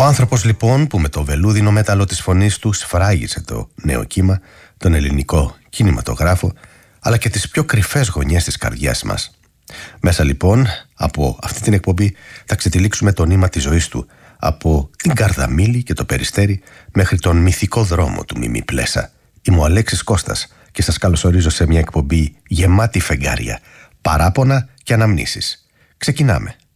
άνθρωπος λοιπόν που με το βελούδινο μέταλλο της φωνής του σφράγισε το νέο κύμα, τον ελληνικό κινηματογράφο, αλλά και τις πιο κρυφές γωνιές της καρδιάς μας. Μέσα λοιπόν από αυτή την εκπομπή θα ξετυλίξουμε το νήμα της ζωής του, από την Καρδαμήλη και το Περιστέρι μέχρι τον μυθικό δρόμο του Μιμή Πλέσα. Είμαι ο Αλέξης Κώστας και σας καλωσορίζω σε μια εκπομπή γεμάτη φεγγάρια, παράπονα και αναμνήσεις. Ξεκινάμε.